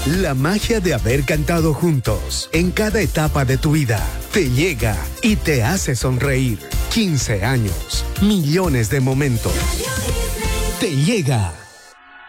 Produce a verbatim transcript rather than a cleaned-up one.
La magia de haber cantado juntos en cada etapa de tu vida te llega y te hace sonreír. quince años, millones de momentos. Te llega.